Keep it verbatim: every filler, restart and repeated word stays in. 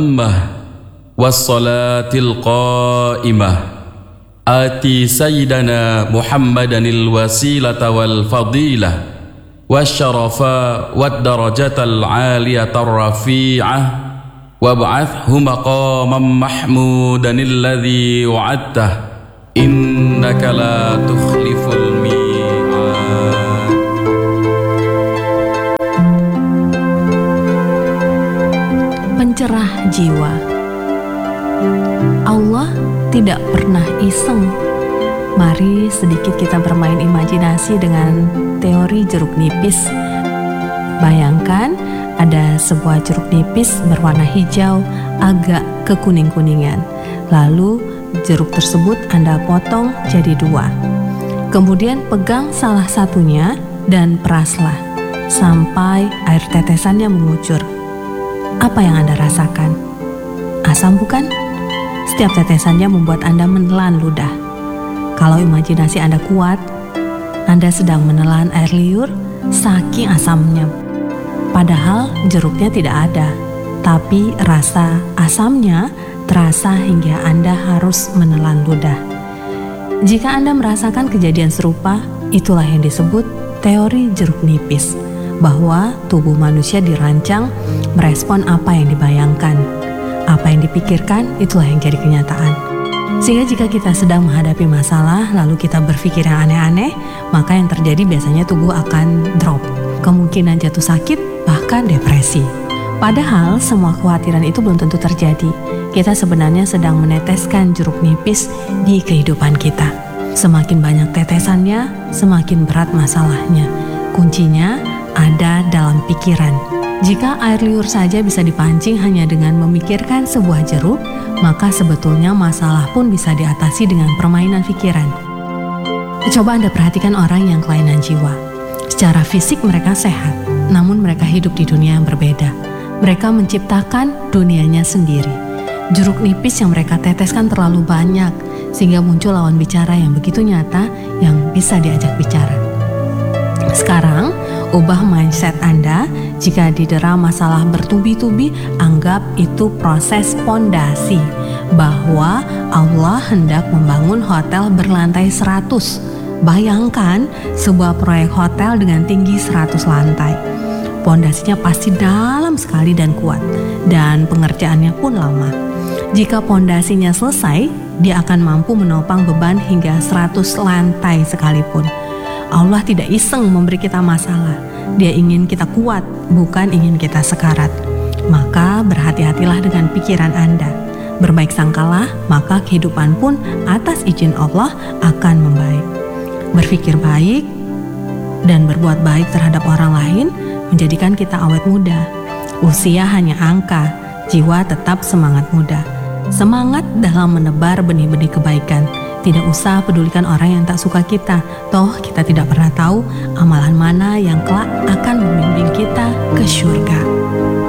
wassalatil qa'imah ati sayyidana Muhammadanil wasilata wal fadilah wasyarafa wad darajatal aliyatar rafi'ah wab'athhu maqaman mahmudanil ladzi wa'adtah innaka la tukhliful mi'ad. Pencerah jiwa. Allah tidak pernah iseng. Mari sedikit kita bermain imajinasi dengan teori jeruk nipis. Bayangkan ada sebuah jeruk nipis berwarna hijau agak kekuning-kuningan. Lalu jeruk tersebut Anda potong jadi dua. Kemudian pegang salah satunya dan peraslah sampai air tetesannya mengucur. Apa yang Anda rasakan? Asam bukan? Setiap tetesannya membuat Anda menelan ludah. Kalau imajinasi Anda kuat, Anda sedang menelan air liur saking asamnya. Padahal jeruknya tidak ada, tapi rasa asamnya terasa hingga Anda harus menelan ludah. Jika Anda merasakan kejadian serupa, itulah yang disebut teori jeruk nipis, bahwa tubuh manusia dirancang merespon apa yang dibayangkan. Apa yang dipikirkan, itulah yang jadi kenyataan. Sehingga jika kita sedang menghadapi masalah, lalu kita berpikir yang aneh-aneh, maka yang terjadi biasanya tubuh akan drop. Kemungkinan jatuh sakit, bahkan depresi. Padahal semua kekhawatiran itu belum tentu terjadi. Kita sebenarnya sedang meneteskan jeruk nipis di kehidupan kita. Semakin banyak tetesannya, semakin berat masalahnya. Kuncinya ada dalam pikiran. Jika air liur saja bisa dipancing hanya dengan memikirkan sebuah jeruk, maka sebetulnya masalah pun bisa diatasi dengan permainan pikiran. Coba Anda perhatikan orang yang kelainan jiwa. Secara fisik mereka sehat, namun mereka hidup di dunia yang berbeda. Mereka menciptakan dunianya sendiri. Jeruk nipis yang mereka teteskan terlalu banyak, sehingga muncul lawan bicara yang begitu nyata yang bisa diajak bicara. Sekarang, ubah mindset Anda. Jika didera masalah bertubi-tubi, anggap itu proses pondasi, bahwa Allah hendak membangun hotel berlantai seratus. Bayangkan sebuah proyek hotel dengan tinggi seratus lantai. Pondasinya pasti dalam sekali dan kuat, dan pengerjaannya pun lama. Jika pondasinya selesai, dia akan mampu menopang beban hingga seratus lantai sekalipun. Allah tidak iseng memberi kita masalah. Dia ingin kita kuat, bukan ingin kita sekarat. Maka berhati-hatilah dengan pikiran Anda. Berbaik sangkalah, maka kehidupan pun atas izin Allah akan membaik. Berpikir baik dan berbuat baik terhadap orang lain menjadikan kita awet muda. Usia hanya angka, jiwa tetap semangat muda. Semangat dalam menebar benih-benih kebaikan. Tidak usah pedulikan orang yang tak suka kita. Toh kita tidak pernah tahu amalan mana yang kelak akan membimbing kita ke syurga.